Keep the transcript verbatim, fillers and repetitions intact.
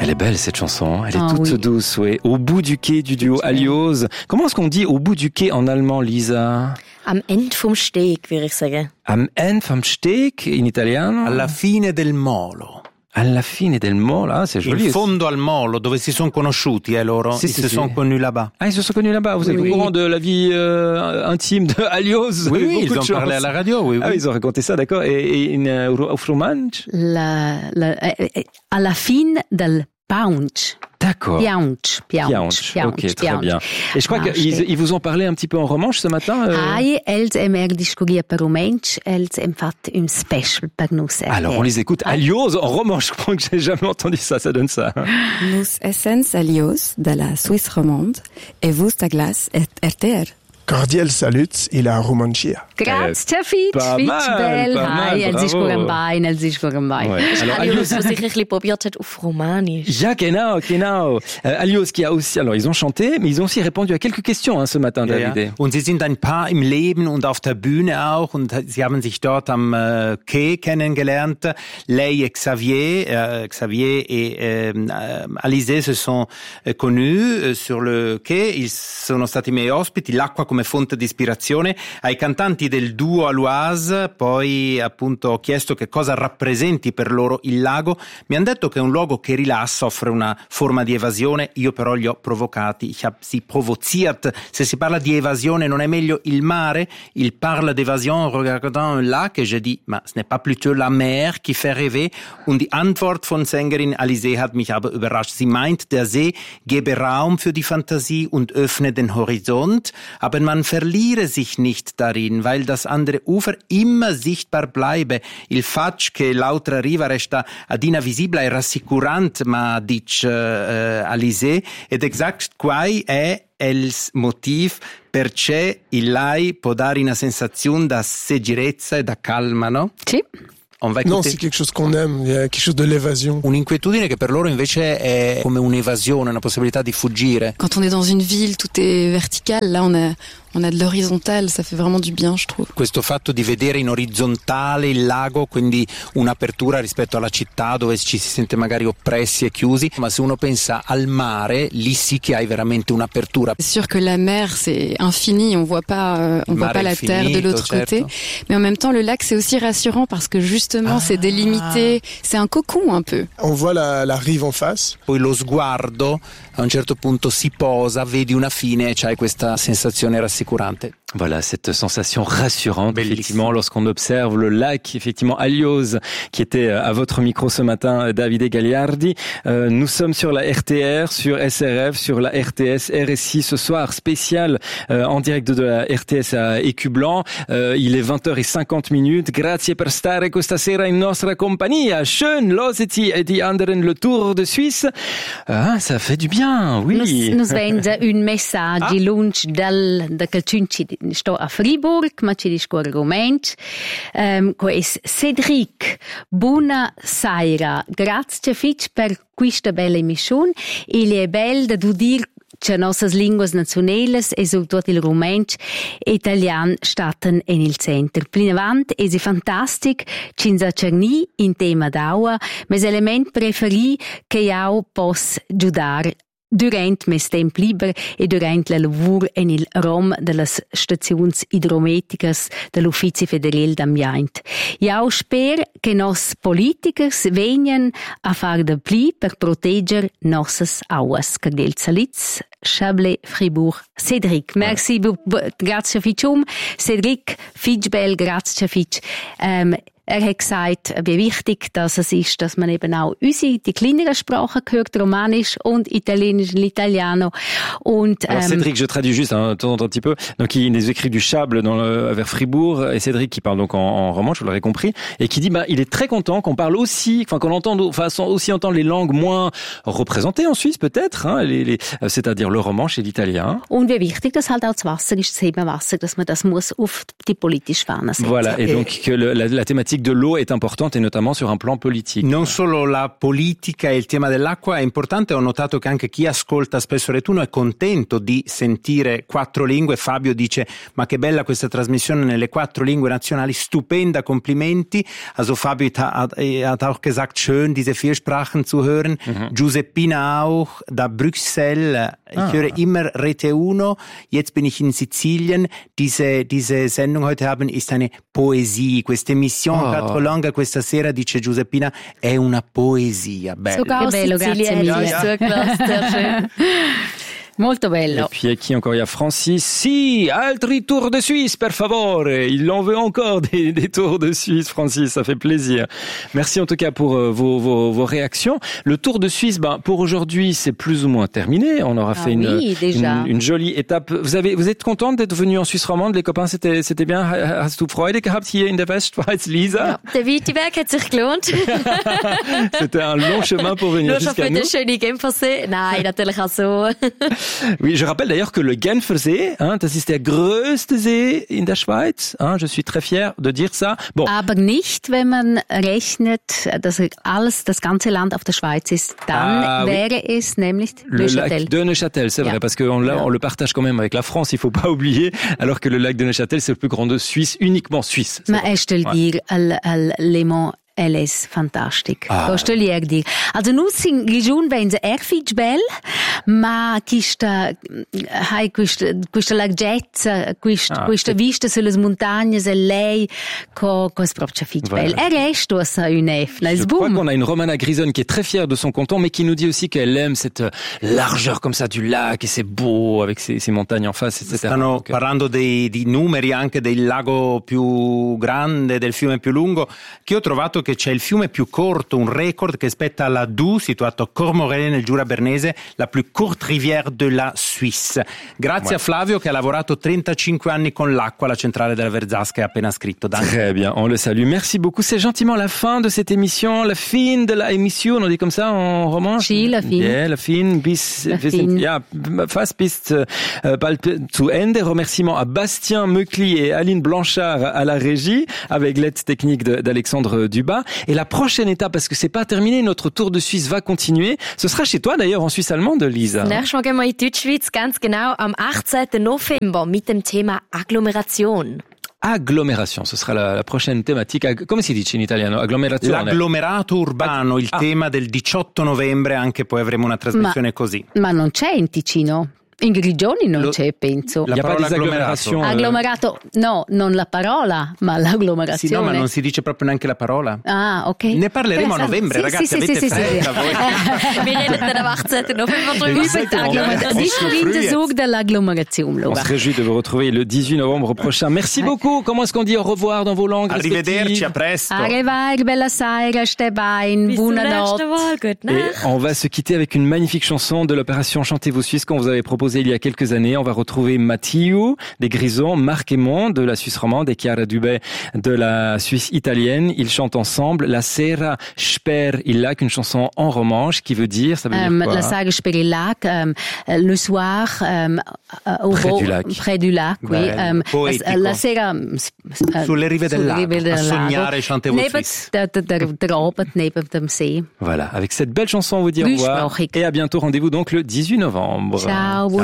Elle est belle cette chanson, elle est ah, toute oui. douce, oui. Au bout du quai du duo Alios. Comment est-ce qu'on dit au bout du quai en allemand, Lisa? Am Ende vom Steg, würde ich sagen. Am Ende vom Steg in italiano? Alla fine del molo. Alla fine del molo, ah, c'est joli. In fondo al molo, dove si sono conosciuti, eh, loro. Si, Ils si, se si. sont connus là-bas. Ah, ils se sont connus là-bas. Vous êtes Oui. au courant de la vie euh, intime de Alios? Oui, oui, Beaucoup ils de ont choses. parlé à la radio, oui, oui. Ah, ils ont raconté ça, d'accord. Et, et in, uh, auf Romansch? La, la, eh, eh, alla fine del Paunch. D'accord. Piaunch, Piaunch. Piaunch, Ok, très bien. Et je crois Ah, qu'ils je- ils vous ont parlé un petit peu en romanche ce matin. euh Hai, els em er discuria per romensch, els em fat un special per nus. Alors, on les écoute. Alios en romanche. Je crois que j'ai jamais entendu ça. Ça donne ça. Nus essens alios de la Suisse romande et vos da glas et R T R. Cordial salut et la romancia. Grazie, Fitch, Pas Fitch, mal, bell. pas mal, Hai, els ist bravo. gut Bein, els ist gut Bein. Ouais. Alors, Alios, Alios. was sicher ein bisschen probiert hat auf Romanisch. Ja, genau, genau. Äh, Alios qui a aussi, alors ils ont chanté, mais ils ont aussi répondu à quelques questions hein, ce matin, Ja, Davide. ja. Und sie sind ein Paar im Leben und auf der Bühne auch und sie haben sich dort am äh, Quai kennengelernt. Lei et Xavier, euh, Xavier et euh, Alizé se sont euh, connus euh, sur le quai. Ils sono stati miei ospiti, l'acqua come fonte di ispirazione. Ai cantanti del duo Aloise poi appunto ho chiesto che cosa rappresenti per loro il lago. Mi hanno detto che è un luogo che rilassa, offre una forma di evasione. Io però li ho provocati, ich hab sie provoziert. Se si parla di evasione non è meglio il mare? Il parle d'évasion en regardant un lac et je dis, ma ce n'est pas plutôt la mer qui fait rêver? Und die Antwort von Sängerin Alizé hat mich aber überrascht. Sie meint, der See gebe Raum für die Fantasie und öffne den Horizont, aber man verliere sich nicht darin, weil das andere Ufer immer sichtbar bleibe. Il fatto che l'altra riva resta ad invisibile e rassicurante, ma dice uh, Alizé, ed exact quai è il motivo perché il lei può dare una sensazione da sicurezza e da calma, no? Sì. On va Non, écouter. c'est quelque chose qu'on aime, il y a quelque chose de l'évasion. Un'inquietudine che per loro invece è come un'evasione, una possibilità di fuggire. Quand on est dans une ville, tout est vertical. Là, on a, on a de l'horizontal. Ça fait vraiment du bien, je trouve. Questo fatto di vedere in orizzontale il lago, quindi un'apertura rispetto alla città dove ci si sente magari oppressi e chiusi, ma se uno pensa al mare, lì sì che hai veramente un'apertura. C'est sûr que la mer, c'est infini. On voit pas, euh, on Il voit mare pas la infinito, terre de l'autre certo. côté. Mais en même temps, le lac, c'est aussi rassurant parce que justement, c'est délimité. C'est un cocon un peu. On voit la, la rive en face. Poi lo sguardo a un certo punto si posa, vedi una fine e c'hai questa sensazione rassicurante. Voilà, cette sensation rassurante, Bellissime. effectivement, lorsqu'on observe le lac, effectivement, Alios, qui était à votre micro ce matin, Davide Gagliardi. Euh, nous sommes sur la R T R, sur S R F, sur la R T S, R S I ce soir, spécial, euh, en direct de la R T S à Écublanc. Euh, il est vingt heures cinquante minutes. Grazie per stare questa sera in nostra compagnia. Schön, loseti e die anderen le Tour de Suisse. Ah, ça fait du bien, oui. Nus, nus vende un messaggio Ah. lunch dal, da Calciunci sto a Fribourg, ma ci discorre romensch. Um, es Cedric, buona sera. Grazie fitch per questa bella emissione. Il è bel da du dir che nossas linguas nazionales e soprattutto il romensch e italian statten en il center. Plinavant è fantastic cinza cerni in tema d'aua, mes element preferi che io poss giudar durant mes temp liber e durant la lavur en il rom de las staziuns hidrometricas de l'Uffizi Federal d'Ambiente. Io sper che nos politikers venien a far de pli per proteger nossas auas. Cardel Salitz, Chablais, Fribourg, Cédric. Merci, bu- bu- grazie fitchum. Cédric, fitchbel, grazie fitch. Um, Er hat gesagt, wie wichtig das es ist, dass man eben auch unsere, die kleineren Sprachen hört, Romanisch und Italienisch, l'Italiano. Und, Alors ähm, Cédric, je traduis juste un, un, un petit peu. Donc il nous écrit du Chable dans le, vers Fribourg et Cédric qui parle donc en, en romanche, vous l'aurez compris, et qui dit bah il est très content qu'on parle aussi, enfin qu'on entende, enfin aussi entendre les langues moins représentées en Suisse peut-être, hein, les, les, c'est-à-dire le romanche et l'italien. und wie wichtig das halt auch das Wasser ist, das Hebenwasser, dass man das muss auf die politische Fahne setzen. Voilà, et donc que le, la, la thématique thématique de l'eau est importante et notamment sur un plan politique. Non solo la politica e il tema dell'acqua è importante, ho notato che anche chi ascolta spesso Retuno è contento di sentire quattro lingue. Fabio dice: ma che bella questa trasmissione nelle quattro lingue nazionali, stupenda, complimenti. Also Fabio hat, hat auch gesagt, schön diese vier Sprachen zu hören. Mhm. Giuseppina auch, da Bruxelles, ich ah. höre immer Rete Uno, jetzt bin ich in Sizilien. Diese, diese Sendung heute Abend ist eine Poesie, questa emissione oh. Quatre Langues questa sera, dice Giuseppina, è una poesia. Bella. Sogar aus Sizilien. Ja, ja. Sehr schön. Molto bello. Et puis, à qui encore? Il y a Francis. Si, altri tour de Suisse, per favore. Il en veut encore des, des tours de Suisse, Francis. Ça fait plaisir. Merci en tout cas pour euh, vos, vos, vos réactions. Le tour de Suisse, ben, pour aujourd'hui, c'est plus ou moins terminé. On aura ah fait oui, une, une, une jolie étape. Vous avez, vous êtes contente d'être venue en Suisse romande? Les copains, c'était, c'était bien. Hast du Freude gehabt hier in der Westschweiz, Lisa? Ja, der weite Weg hat sich gelohnt. C'était un long chemin pour venir jusqu'à nous. Nur schon für den schönen Genfersee? Nein, natürlich auch so. Oui, je rappelle d'ailleurs que le Genfersee, hein, das ist der größte See in der Schweiz. Hein, je suis très fier de dire ça. Bon. Aber nicht, wenn man rechnet, dass alles, das ganze Land auf der Schweiz ist. Dann ah, wäre oui. es nämlich le Neuchâtel. lac de Neuchâtel, c'est vrai, ja. parce qu'on on le partage quand même avec la France, il faut pas oublier, alors que le lac de Neuchâtel, c'est le plus grand de Suisse, uniquement suisse. Ma è stel dir al, al Léman Elles fantastic. Ah. Questo gli er dir. Also nus in Grigion venza er fich bel, ma quista hai questa questa laggezza, questa ah, questa vista sulle montagne, se lei co cos proprio fich bel. Er est aussi une F. Je crois qu'on a une Romana Grisone qui est très fière de son canton, mais qui nous dit aussi qu'elle aime cette largeur comme ça du lac et c'est beau avec ces, ces montagnes en face, et cetera. Stanno Donc, parlando dei, di numeri anche del lago più grande, del fiume più lungo, che ho trovato che c'è il fiume più corto, un record che spetta alla Doubs, situato a Cormorelle nel Giura Bernese, la più courte rivière de la Suisse. Grazie ouais. a Flavio che ha lavorato trentacinque anni con l'acqua alla centrale della Verzasca e ha appena scritto. Danke. Très bien, on le salue. Merci beaucoup. C'est gentiment la fin de cette émission, la fin de la émission, on dit comme ça en romanche? Si, la fin. Yeah, la fin, bis, la bis, fin. Ja, fast bis äh, bald zu Ende. Remerciements à Bastien Meucli et Aline Blanchard à la régie, avec l'aide technique de, d'Alexandre Dubas. Et la prochaine étape, parce que c'est pas terminé, notre tour de Suisse va continuer. Ce sera chez toi d'ailleurs en Suisse allemande, Lisa. Nächstes Mal gehen wir in die Deutschschweiz, ganz genau am achtzehnten November mit dem Thema Agglomeration. Agglomération, ce sera la, la prochaine thématique. Come si dice in italiano? Agglomerazione. L'agglomerato urbano, il ah. tema del diciotto novembre, anche poi avremo una trasmissione ma, così. Ma non c'è in Ticino? In Grigioni non Lo, c'è, penso. La parola agglomerazione. Agglomerato, no, non la parola, ma l'agglomerazione. Sì, no, ma non si dice proprio neanche la parola. Ah, ok. Ne parleremo a novembre, sì, ragazzi, sì, avete sì, fretta sì, voi. Wir reden dann am achtzehnten November drüber. de l'agglomération. On se réjouit de vous retrouver le dix-huit novembre prochain. Merci beaucoup. Comment est-ce qu'on dit au revoir dans vos langues Arrivederci, a presto. Arrivederci, bella sera, stai bene, buonanotte. Et on va se quitter avec une magnifique chanson de l'opération Chantez-vous Suisse qu'on vous avait proposée il y a quelques années. On va retrouver Mathieu des Grisons, Marc Aymon de la Suisse romande et Chiara Dubé de la Suisse italienne. Ils chantent ensemble La Sera sper il lac, une chanson en romanche qui veut dire, ça veut dire um, quoi? La Sera sper il lac, um, le soir um, au près, beau, du lac. près du lac. Oui. Um, la Sera uh, sulle rive del lago, a sognare Chantez-vous Suisse. Neben dem See. Voilà, avec cette belle chanson on vous dit au revoir et à bientôt. Rendez-vous donc le dix-huit novembre. Ciao.